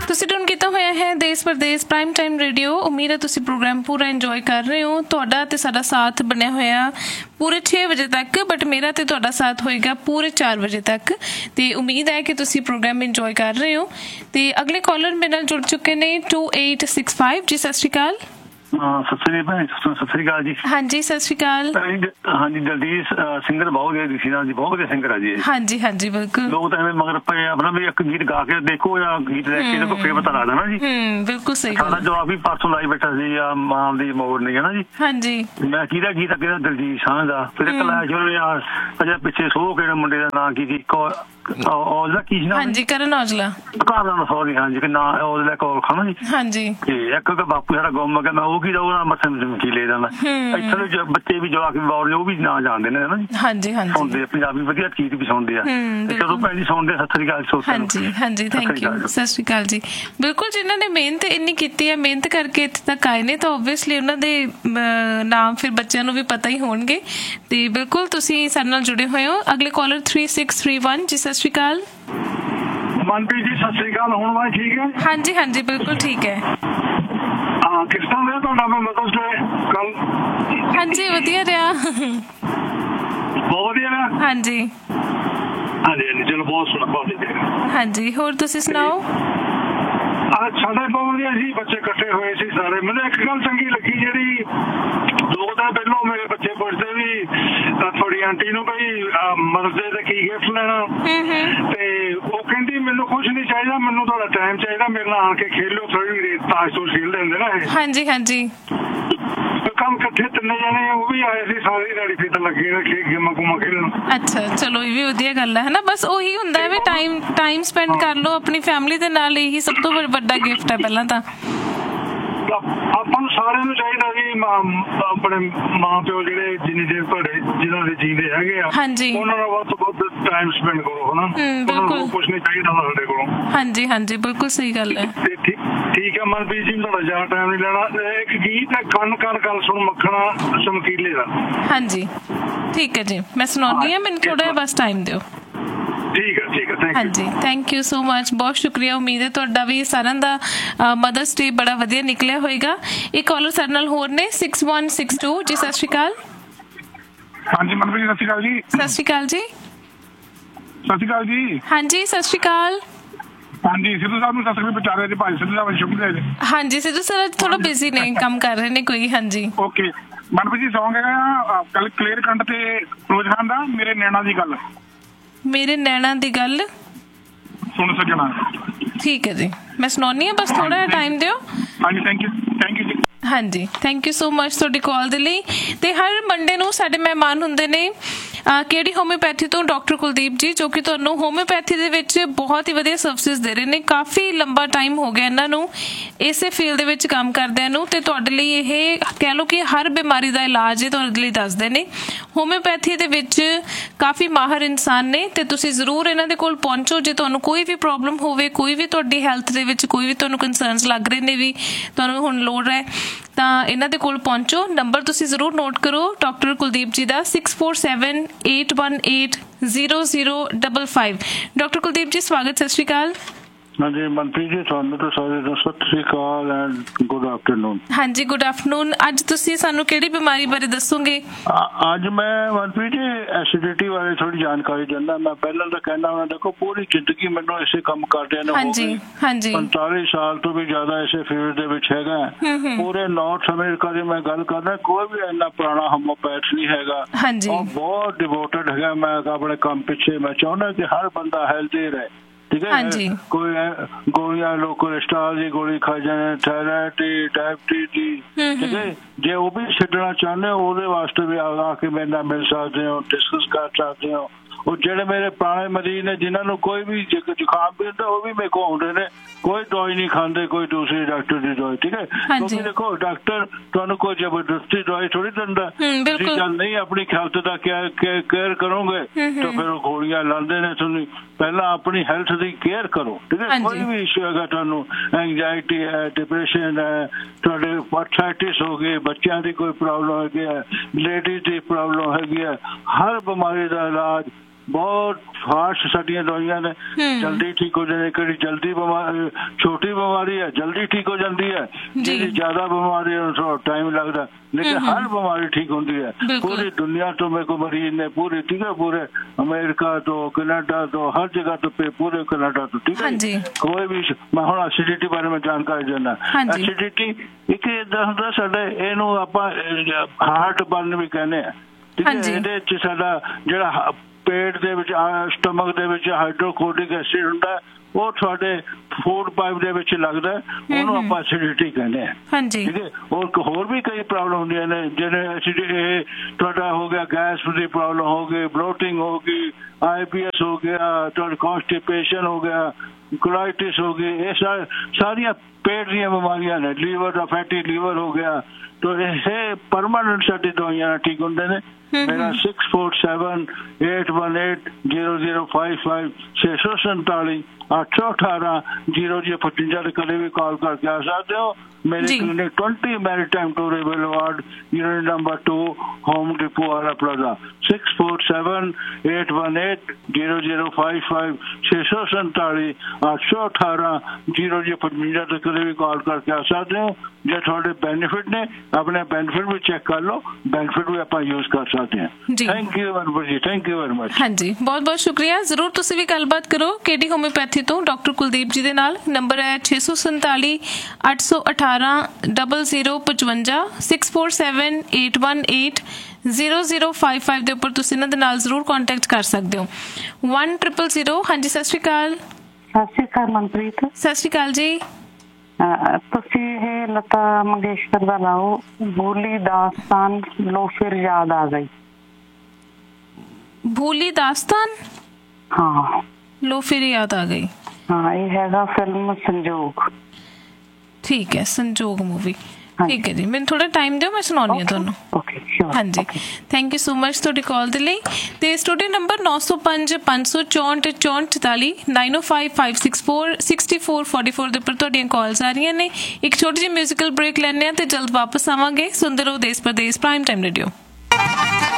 ਤੁਸੀਂ ਟਿਊਨ ਕੀਤਾ ਹੋਇਆ ਹੈ ਦੇਸ਼ ਪ੍ਰਦੇਸ਼ ਪ੍ਰਾਈਮ ਟਾਈਮ ਰੇਡੀਓ। ਉਮੀਦ ਹੈ ਤੁਸੀਂ ਪ੍ਰੋਗਰਾਮ ਪੂਰਾ ਇੰਜੋਏ ਕਰ ਰਹੇ ਹੋ। ਤੁਹਾਡਾ ਤੇ ਸਾਡਾ ਸਾਥ ਬਣਿਆ ਹੋਇਆ ਪੂਰੇ 6 ਵਜੇ ਤੱਕ, ਬਟ ਮੇਰਾ ਤੇ ਤੁਹਾਡਾ ਸਾਥ ਹੋਏਗਾ ਪੂਰੇ 4 ਵਜੇ ਤੱਕ। ਤੇ ਉਮੀਦ ਹੈ ਕਿ ਤੁਸੀਂ ਪ੍ਰੋਗਰਾਮ ਇੰਜੋਏ ਕਰ ਰਹੇ ਹੋ। ਤੇ ਅਗਲੇ ਕਾਲਰ ਮੇਰੇ ਨਾਲ ਜੁੜ ਚੁੱਕੇ ਨੇ 2865 ਜੀ। ਸਤਿ ਸ਼੍ਰੀ ਅਕਾਲ। ਸਤਿ ਸ੍ਰੀ ਅਕਾਲ ਜੀ। ਹਾਂਜੀ ਸਤਿ ਸ਼੍ਰੀ ਅਕਾਲ। ਹਾਂਜੀ ਦਲਜੀਤ ਸਿੰਗਰ ਬਹੁਤ ਵਧੀਆ ਦਿਖੀ ਜੀ, ਬਹੁਤ ਵਧੀਆ ਸਿੰਗਰ ਆ ਜੀ। ਹਾਂਜੀ ਹਾਂਜੀ ਬਿਲਕੁਲ। ਲੋਕ ਤਾਂ ਐਵੇਂ ਮਗਰ ਪਏ ਆਪਣਾ ਵੀ ਇੱਕ ਗੀਤ ਗਾ ਕੇ ਦੇਖੋ ਜਾਂ ਗੀਤ ਦੇਖ ਕੇ ਦੇਖੋ ਫੇਰ ਪਤਾ ਲੱਗਦਾ ਨਾ ਜੀ। ਬਿਲਕੁਲ ਸਹੀ। ਸਾਡਾ ਜਵਾਬ ਵੀ ਪਰਸੋਂ ਲਾਈ ਬੈਠਾ ਸੀ ਆ ਮਾਂ ਦੀ ਮੋੜ ਨਹੀਂ ਹੈ ਨਾ ਜੀ। ਹਾਂਜੀ ਮੈਂ ਕਿਹਦਾ ਗੀਤ ਅੱਗੇ ਦਲਜੀਤ ਸਾਂਝ ਦਾ, ਫਿਰ ਇੱਕ ਲਾਇਆ ਸੀ ਯਾਰ ਅਜੇ ਪਿੱਛੇ ਸੋਹ ਕਿਹੜੇ ਮੁੰਡੇ ਦਾ ਨਾਂ ਕੀ ਸੀ, ਔਜਲਾ ਕੀ ਸੀ ਨਾ। ਹਾਂਜੀ ਕਰਨ ਔਜਲਾ। ਘਰ ਸੌਰੀ ਹਾਂਜੀ ਨਾ ਔਜਲਾ ਕੋਲ ਖਾਣਾ ਜੀ। ਹਾਂਜੀ ਤੇ ਇੱਕ ਬਾਪੂ ਸਾਡਾ ਗੁੰਮ ਗਿਆ, ਮੈਂ ਉਹ ਕੀ ਦਾ ਉਹਦਾ ਮੱਥੇ ਕੀ ਲੈ ਜਾਂਦਾ। ਇੱਥੇ ਦੇ ਬੱਚੇ ਵੀ ਜਵਾਕ ਵੀ ਬੋਲ ਉਹ ਵੀ ਨਾ ਜਾਣਦੇ ਨੇ ਨਾ ਜੀ। ਹਾਂਜੀ ਹਾਂਜੀ ਸੁਣਦੇ ਪੰਜਾਬੀ ਵਧੀਆ ਗੀਤ ਵੀ ਸੁਣਦੇ ਆ। ਚਲੋ ਭੈਣ ਜੀ ਸੁਣਦੇ। ਸਤਿ ਸ੍ਰੀ ਅਕਾਲ। ਹਾਂਜੀ ਹਾਂਜੀ ਥੈਂਕ ਯੂ। ਸਤਿ ਸ਼੍ਰੀ ਅਕਾਲ ਜੀ। ਬਿਲਕੁਲ ਜਿਨ੍ਹਾਂ ਨੇ ਮਿਹਨਤ ਇੰਨੀ ਕੀਤੀ ਹੈ, ਮਿਹਨਤ ਕਰਕੇ ਇੱਥੇ ਤੱਕ ਆਏ ਨੇ, ਤਾਂ ਓਬਵੀਅਸਲੀ ਉਹਨਾਂ ਦੇ ਨਾਮ ਫਿਰ ਬੱਚਿਆਂ ਨੂੰ ਵੀ ਪਤਾ ਹੀ ਹੋਣਗੇ। ਤੇ ਬਿਲਕੁਲ ਤੁਸੀਂ ਸਾਡੇ ਨਾਲ ਜੁੜੇ ਹੋਏ ਹੋ। ਅਗਲੇ ਕਾਲਰ 3631 ਜੀ। ਸਤਿ ਸ਼੍ਰੀ ਅਕਾਲ ਮਨਪ੍ਰੀਤ ਜੀ। ਸਤਿ ਸ੍ਰੀ ਅਕਾਲ। ਹੁਣ ਮੈਂ ਠੀਕ ਹੈ? ਹਾਂਜੀ ਹਾਂਜੀ ਬਿਲਕੁਲ ਠੀਕ ਹੈ। ਹਾਂ ਕਿਸ ਤਰ੍ਹਾਂ ਰਿਹਾ ਤੁਹਾਡਾ ਮਦਰਸ ਡੇ ਕੱਲ? ਹਾਂਜੀ ਵਧੀਆ ਰਿਹਾ। ਬਹੁਤ ਵਧੀਆ ਰਿਹਾ। ਹਾਂਜੀ ਹਾਂਜੀ ਹਾਂਜੀ ਚਲੋ ਬਹੁਤ ਸੋਹਣਾ, ਬਹੁਤ ਵਧੀਆ। ਹਾਂਜੀ ਹੋਰ ਤੁਸੀਂ ਸੁਣਾਓ? ਸਾਡਾ ਬਹੁਤ ਵਧੀਆ ਸੀ, ਬੱਚੇ ਇਕੱਠੇ ਹੋਏ ਸੀ ਸਾਰੇ। ਮੈਨੂੰ ਇੱਕ ਗੱਲ ਚੰਗੀ ਲੱਗੀ, ਜਿਹੜੀ 2 ਦਿਨ ਪਹਿਲਾਂ ਮੇਰੇ ਬੱਚੇ ਪੁੱਛਦੇ ਵੀ ਤੁਹਾਡੀ ਆਂਟੀ ਨੂੰ ਬਈ ਮਦਰਸ ਡੇ ਤੇ ਕੀ ਗਿਫਟ ਲੈਣਾ, ਤੇ ਉਹ ਕਹਿੰਦੀ ਮੈਨੂੰ ਕੁਛ ਨਹੀਂ ਚਾਹੀਦਾ, ਮੈਨੂੰ ਤੁਹਾਡਾ ਟਾਈਮ ਚਾਹੀਦਾ, ਮੇਰੇ ਨਾਲ ਆਣ ਕੇ ਖੇਲੋ ਥੋੜੀ ਤਾਸ਼ ਤੋਂ ਖੇਲਦੇ ਹੁੰਦੇ ਨਾ ਇਹ। ਹਾਂਜੀ ਹਾਂਜੀ ਕੱਲ ਇਕੱਠੇ 3 ਜਣੇ ਉਹ ਵੀ ਆਏ ਸੀ, ਸਾਰੀ ਦਿਹਾੜੀ ਫਿਰ ਤਾਂ ਲੱਗੇ ਰਹੇ ਗੇਮਾਂ ਗੁੰਮਾਂ ਖੇਲਣ। ਅੱਛਾ ਚਲੋ ਇਹ ਵੀ ਵਧੀਆ ਗੱਲ ਹੈ ਨਾ। ਬਸ ਉਹੀ ਹੁੰਦਾ ਵੀ ਟਾਈਮ ਸਪੈਂਡ ਕਰ ਲਓ ਆਪਣੀ ਫੈਮਿਲੀ ਦੇ ਨਾਲ, ਇਹੀ ਸਭ ਤੋਂ ਵੱਡਾ ਗਿਫਟ ਹੈ ਪਹਿਲਾਂ ਤਾਂ। ਆਪਾਂ ਨੂੰ ਸਾਰਿਆਂ ਨੂੰ ਚਾਹੀਦਾ ਜੀ ਆਪਣੇ ਮਾਂ ਪਿਓ ਜਿਹੜੇ ਜਿੰਨੀ ਦੇਰ ਤੁਹਾਡੇ ਜਿਹਨਾਂ ਦੇ ਜੀਂਦੇ ਹੈਗੇ ਆ, ਉਹਨਾਂ ਨਾਲ ਵੱਧ ਤੋਂ ਵੱਧ ਟਾਈਮ ਸਪੈਂਡ ਕਰੋ ਹਨਾ। ਬਿਲਕੁਲ ਕੁਛ ਨਹੀਂ ਚਾਹੀਦਾ ਸਾਡੇ ਕੋਲੋਂ। ਹਾਂਜੀ ਹਾਂਜੀ ਬਿਲਕੁਲ ਸਹੀ ਗੱਲ ਹੈ। ਠੀਕ ਹੈ ਮਨਪ੍ਰੀਤ ਜੀ, ਤੁਹਾਡਾ ਜ਼ਿਆਦਾ ਟਾਈਮ ਨਹੀਂ ਲੈਣਾ। ਇੱਕ ਗੀਤ ਹੈ ਕੰਨ ਕਰ ਗੱਲ ਸੁਣ ਮੱਖਣਾ ਚਮਕੀਲੇ ਦਾ। ਹਾਂਜੀ ਠੀਕ ਹੈ ਜੀ, ਮੈਂ ਸੁਣਾਉਂਦੀ ਹਾਂ, ਮੈਨੂੰ ਥੋੜਾ ਜਿਹਾ ਬਸ ਟਾਈਮ ਦਿਓ। ਠੀਕ ਹੈ ਠੀਕ ਹੈ। ਹਾਂਜੀ ਥੈਂਕ ਯੂ ਸੋ ਮਚ, ਬਹੁਤ ਸ਼ੁਕਰੀਆ। ਉਮੀਦ ਹੈ ਤੁਹਾਡਾ ਵੀ ਸਾਰਿਆਂ ਦਾ ਮਦਰਸ ਡੇ ਬੜਾ ਵਧੀਆ ਨਿਕਲਿਆ ਹੋਏਗਾ। ਇਹ ਕਾਲਰ ਸਾਡੇ ਨਾਲ ਹੋਰ ਨੇ 6162 ਜੀ। ਸਤਿ ਸ਼੍ਰੀ ਅਕਾਲ। ਹਾਂਜੀ ਮਨਪ੍ਰੀਤ ਸਤਿ ਸ਼੍ਰੀ ਅਕਾਲ ਜੀ। ਸਤਿ ਸ਼੍ਰੀ ਅਕਾਲ ਜੀ। ਸਤਿ ਸ਼੍ਰੀ ਅਕਾਲ ਜੀ। ਹਾਂਜੀ ਸਤਿ ਸ਼੍ਰੀ ਅਕਾਲ। ਹਾਂਜੀ ਸਿੱਧੂ ਸਾਹਿਬ ਨੂੰ ਸਤਿ ਸ਼੍ਰੀ ਅਕਾਲ ਵਿਚਾਰ ਰਹੇ ਜੀ, ਭਾਈ ਸਿੱਧੂ ਸਾਹਿਬ ਸ਼ੁਕਰੀਆ ਜੀ। ਹਾਂਜੀ ਸਿੱਧੂ ਸਰ ਥੋੜਾ ਬਿਜ਼ੀ ਨੇ, ਕੰਮ ਕਰ ਰਹੇ ਨੇ ਕੋਈ। ਹਾਂਜੀ ਓਕੇ ਮਨਪ੍ਰੀਤ ਜੀ ਸੌਂਗ ਹੈਗਾ ਕੱਲ ਕਲੀਅਰ ਕੰਠ ਤੇ ਫਿਰੋਜ਼ ਖਾਨ ਦਾ ਮੇਰੇ ਨੈਣਾ ਦੀ ਗੱਲ। ਮੇਰੇ ਨੈਣਾ ਦੀ ਗੱਲ ਸੁਣ ਸਜਣਾ। ਠੀਕ ਹੈ ਜੀ, ਮੈਂ ਸੁਣਾਉਣੀ ਹਾਂ, ਬਸ ਥੋੜਾ ਜਿਹਾ ਟਾਈਮ ਦਿਓ। ਹਾਂਜੀ ਥੈਂਕ ਯੂ ਜੀ। ਹਾਂਜੀ ਥੈਂਕ ਯੂ ਸੋ ਮਚ ਤੁਹਾਡੀ ਕਾਲ ਦੇ ਲਈ। ਤੇ ਹਰ ਮੰਡੇ ਨੂੰ ਸਾਡੇ ਮਹਿਮਾਨ ਹੁੰਦੇ ਨੇ ਕਿਹੜੀ ਹੋਮਿਓਪੈਥੀ ਤੋਂ ਡਾਕਟਰ ਕੁਲਦੀਪ ਜੀ, ਜੋ ਕਿ ਤੁਹਾਨੂੰ ਹੋਮਿਓਪੈਥੀ ਦੇ ਵਿੱਚ ਬਹੁਤ ਹੀ ਵਧੀਆ ਸਰਵਿਸਿਜ਼ ਦੇ ਰਹੇ ਨੇ। ਕਾਫੀ ਲੰਬਾ ਟਾਈਮ ਹੋ ਗਿਆ ਇਹਨਾਂ ਨੂੰ ਇਸੇ ਫੀਲਡ ਦੇ ਵਿੱਚ ਕੰਮ ਕਰਦਿਆਂ ਨੂੰ, ਤੇ ਤੁਹਾਡੇ ਲਈ ਇਹ ਕਹਿ ਲਓ ਕਿ ਹਰ ਬਿਮਾਰੀ ਦਾ ਇਲਾਜ ਇਹ ਤੁਹਾਡੇ ਲਈ ਦੱਸਦੇ ਨੇ। ਹੋਮਿਓਪੈਥੀ ਦੇ ਵਿੱਚ ਕਾਫੀ ਮਾਹਰ ਇਨਸਾਨ ਨੇ, ਤੇ ਤੁਸੀਂ ਜ਼ਰੂਰ ਇਹਨਾਂ ਦੇ ਕੋਲ ਪਹੁੰਚੋ ਜੇ ਤੁਹਾਨੂੰ ਕੋਈ ਵੀ ਪ੍ਰੋਬਲਮ ਹੋਵੇ, ਕੋਈ ਵੀ ਤੁਹਾਡੀ ਹੈਲਥ ਦੇ ਵਿੱਚ ਕੋਈ ਵੀ ਤੁਹਾਨੂੰ ਕੰਸਰਨਸ ਲੱਗ ਰਹੇ ਨੇ, ਵੀ ਤੁਹਾਨੂੰ ਹੁਣ ਲੋੜ ਹੈ, ਤਾਂ ਇਹਨਾਂ ਦੇ ਕੋਲ ਪਹੁੰਚੋ। ਨੰਬਰ ਤੁਸੀਂ ਜ਼ਰੂਰ ਨੋਟ ਕਰੋ ਡਾਕਟਰ ਕੁਲਦੀਪ ਜੀ ਦਾ 6478180055। ਡਾਕਟਰ ਕੁਲਦੀਪ ਜੀ ਸਵਾਗਤ, ਸਤਿ ਸ਼੍ਰੀ ਅਕਾਲ। ਹਾਂਜੀ ਮਨਪ੍ਰੀਤ ਜੀ ਤੁਹਾਨੂੰ ਤਾਂ ਸਾਰੇ ਨੂੰ ਸਤਿ ਸ਼੍ਰੀ ਅਕਾਲ ਐਂਡ ਗੁੱਡ ਆਫਟਰਨੂਨ। ਹਾਂਜੀ ਗੁੱਡ ਆਫਟਰਨੂਨ। ਅੱਜ ਤੁਸੀਂ ਸਾਨੂੰ ਕਿਹੜੀ ਬਿਮਾਰੀ ਬਾਰੇ ਦੱਸੋਗੇ? ਅੱਜ ਮੈਂ ਮਨਪ੍ਰੀਤ ਜੀ ਐਸਿਡਿਟੀ ਬਾਰੇ ਥੋੜੀ ਜਾਣਕਾਰੀ ਦਿੰਦਾ। ਮੈਂ ਪਹਿਲਾਂ ਤਾਂ ਕਹਿੰਦਾ ਹਾਂ ਦੇਖੋ ਪੂਰੀ ਜ਼ਿੰਦਗੀ ਮੈਨੂੰ ਇਸੇ ਕੰਮ ਕਰਦਿਆਂ ਨੂੰ ਹੋ ਗਈ, 45 ਸਾਲ ਤੋਂ ਵੀ ਜ਼ਿਆਦਾ ਇਸੇ ਫੀਲਡ ਦੇ ਵਿੱਚ ਹੈਗਾ। ਪੂਰੇ ਨਾਰਥ ਅਮਰੀਕਾ ਦੀ ਮੈਂ ਗੱਲ ਕਰਦਾ, ਕੋਈ ਵੀ ਇੰਨਾ ਪੁਰਾਣਾ ਹੋਮੋਪੈਥ ਨਹੀਂ ਹੈਗਾ। ਉਹ ਬਹੁਤ ਡਿਵੋਟਡ ਹੈਗਾ। ਮੈਂ ਆਪਣੇ ਕੰਮ ਪਿੱਛੇ ਮੈਂ ਚਾਹੁੰਦਾ ਕਿ ਹਰ ਬੰਦਾ ਹੈਲਦੀ ਰਹੇ। ਠੀਕ ਹੈ, ਕੋਈ ਗੋਲੀਆਂ ਲੋਕ ਕੋਲੇਸਟ੍ਰੋਲ ਦੀ ਗੋਲੀ ਖਾ ਜਾਣੇ, ਥਾਇਰਾਇਡ ਦੀ, ਡਾਇਬਟੀਜ਼ ਦੀ, ਠੀਕ ਹੈ, ਜੇ ਉਹ ਵੀ ਛੱਡਣਾ ਚਾਹੁੰਦੇ ਹੋ ਉਹਦੇ ਵਾਸਤੇ ਵੀ ਆ ਕੇ ਮੇਰੇ ਨਾਲ ਮਿਲ ਸਕਦੇ ਹੋ, ਡਿਸਕਸ ਕਰ ਸਕਦੇ ਹੋ। ਉਹ ਜਿਹੜੇ ਮੇਰੇ ਪੁਰਾਣੇ ਮਰੀਜ਼ ਨੇ ਜਿਨ੍ਹਾਂ ਨੂੰ ਕੋਈ ਵੀ ਜ਼ੁਕਾਮ ਵੀ ਹੁੰਦਾ ਉਹ ਵੀ ਮੇਰੇ ਕੋਲ ਆਉਂਦੇ ਨੇ, ਕੋਈ ਦਵਾਈ ਨਹੀਂ ਖਾਂਦੇ ਕੋਈ ਦੂਸਰੀ ਡਾਕਟਰ ਦੀ ਦਵਾਈ। ਠੀਕ ਹੈ, ਕਿਉਂਕਿ ਦੇਖੋ ਡਾਕਟਰ ਤੁਹਾਨੂੰ ਕੋਈ ਜ਼ਬਰਦਸਤੀ ਦਵਾਈ ਥੋੜੀ ਦਿੰਦਾ। ਤੁਸੀਂ ਜਦ ਨਹੀਂ ਆਪਣੀ ਹੈਲਥ ਦਾ ਕੇਅਰ ਕਰੋਗੇ ਤਾਂ ਫਿਰ ਉਹ ਗੋਲੀਆਂ ਲਾਉਂਦੇ ਨੇ। ਤੁਸੀਂ ਪਹਿਲਾਂ ਆਪਣੀ ਹੈਲਥ ਦੀ ਕੇਅਰ ਕਰੋ। ਠੀਕ ਹੈ, ਕੋਈ ਵੀ ਇਸ਼ੂ ਹੈਗਾ ਤੁਹਾਨੂੰ, ਐਂਗਜ਼ਾਇਟੀ ਹੈ, ਡਿਪਰੈਸ਼ਨ ਹੈ, ਤੁਹਾਡੇ ਆਰਥਰਾਈਟਿਸ ਹੋ ਗਈ, ਬੱਚਿਆਂ ਦੀ ਕੋਈ ਪ੍ਰੋਬਲਮ ਹੈਗੀ ਹੈ, ਲੇਡੀਜ਼ ਦੀ ਪ੍ਰੋਬਲਮ ਹੈਗੀ ਹੈ, ਹਰ ਬਿਮਾਰੀ ਦਾ ਇਲਾਜ बहुत फास्ट साडियां दवाइयां ने, जल्दी ठीक हो जाने। कड़ी जल्दी बीमारी, छोटी बीमारी है जल्दी ठीक हो जाती है, जी ज्यादा बीमारी है थोड़ा टाइम लगता, लेकिन हर बीमारी ठीक होती है। पूरी दुनिया तो मेरे को मरीज ने पूरी, ठीक है, पूरे अमेरिका तो कनाडा तो हर जगह तो पूरे कनाडा तो, ठीक है, कोई भी। मैं हुण एसिडिटी बारे में जानकारी देना। एसिडिटी एक इदां हुंदा साडे इहनूं आपां हार्ट बर्न भी कहने आ, ठीक है। इहदे च साडा जिहड़ा पेट दे विच स्टमक दे विच हाइड्रोक्लोरिक एसिड हुंदा वो थोड़े फूड पाइप दे विच लगदा, ਉਹਨੂੰ ਆਪਾਂ एसिडिटी कहने हैं, ठीक है। और होर भी कई प्रॉब्लम होंदियां ने, जिवें एसिडिटी ਤੁਹਾਡਾ हो गया गैस की प्रॉब्लम हो गई, ब्लोटिंग हो गई, IBS हो गया, ਤੁਹਾਡਾ कॉन्स्टिपेशन हो गया, कोलाइटिस हो गई, ये सारियां पेट दी बीमारियां ने। लीवर का फैटी लीवर हो गया, तो ये परमानेंट साडी दवाइयां ठीक होंदे ने। मेरा 6478180055 647 818 0055 ਤੇ ਕਦੇ ਵੀ ਕਾਲ ਕਰਕੇ ਆ ਸਕਦੇ ਹੋ। मेरे clinic 20 maritime tour बोulevard, unit number 2, home depot वाला प्लाजा। 6478180055 647 818 0055 ਤੇ ਕਦੇ ਵੀ ਕਾਲ ਕਰਕੇ ਆ ਸਕਦੇ ਹੋ। ਜੇ ਤੁਹਾਡੇ ਬੈਨੀਫਿਟ ਨੇ ਆਪਣੇ ਬੈਨੀਫਿਟ ਵੀ ਚੈੱਕ ਕਰ ਲਓ, ਬੈਨੀਫਿਟ ਵੀ ਆਪਾਂ ਯੂਜ਼ ਕਰ ਸਕਦੇ ਹਾਂ। ਥੈਂਕ ਯੂ ਵੈਰੀ ਜੀ, ਥੈਂਕ ਯੂ ਵੈਰੀ ਮਚ। ਹਾਂਜੀ, ਬਹੁਤ ਬਹੁਤ ਸ਼ੁਕਰੀਆ। ਜ਼ਰੂਰ ਤੁਸੀਂ ਵੀ ਗੱਲਬਾਤ ਕਰੋ KD ਹੋਮਿਓਪੈਥੀ ਤੋਂ ਡਾਕਟਰ ਕੁਲਦੀਪ ਜੀ ਦੇ ਨਾਲ। ਨੰਬਰ ਹੈ 647 818 0055 647818 0055 ਦੇ ਉੱਪਰ ਤੁਸੀਂ ਇਹਨਾਂ ਦੇ ਨਾਲ ਜ਼ਰੂਰ ਕੰਟੈਕਟ ਕਰ ਸਕਦੇ ਹੋ। 1000। ਹਾਂਜੀ, ਸਤਿ ਸ਼੍ਰੀ ਅਕਾਲ। ਸਤਿ ਸ਼੍ਰੀ ਅਕਾਲ ਮਨਪ੍ਰੀਤ। ਸਤਿ ਸ਼੍ਰੀ ਅਕਾਲ ਜੀ। ਤੁਸੀਂ ਇਹ ਲਤਾ ਮੰਗੇਸ਼ਕਰ ਦਾ ਲਾਓ, ਭੂਲੀ ਦਾਸਤਾਨ ਲੋ ਫਿਰ ਯਾਦ ਆ ਗਈ। ਭੂਲੀ ਦਾਸਤਾਨ, ਹਾਂ, ਲੋ ਫਿਰ ਯਾਦ ਆ ਗਈ। ਹਾਂ, ਇਹ ਹੈਗਾ ਫਿਲਮ ਸੰਜੋਗ। ਠੀਕ ਹੈ, ਸੰਜੋਗ ਮੂਵੀ। ਠੀਕ ਹੈ ਜੀ, ਮੈਨੂੰ ਥੋੜਾ ਟਾਈਮ ਦਿਓ, ਮੈਂ ਸੁਣਾਉਣੀ ਆ ਤੁਹਾਨੂੰ। ਹਾਂਜੀ, ਥੈਂਕ ਯੂ ਸੋ ਮਚ ਤੁਹਾਡੀ ਕਾਲ ਦੇ ਲਈ। ਤੇ ਸਟੂਡੀਓ ਨੰਬਰ 905 564 6444 905564 6444 ਦੇ ਉੱਪਰ ਤੁਹਾਡੀਆਂ ਕਾਲਸ ਆ ਰਹੀਆਂ ਨੇ। ਇੱਕ ਛੋਟੀ ਜਿਹੀ ਮਿਊਜ਼ੀਕਲ ਬ੍ਰੇਕ ਲੈਣੇ ਆ ਤੇ ਜਲਦ ਵਾਪਸ ਆਵਾਂਗੇ। ਸੁਣਦੇ ਰਹੋ ਦੇਸ਼ ਪ੍ਰਦੇਸ਼ ਪ੍ਰਾਈਮ ਟਾਈਮ ਰੇਡੀਓ।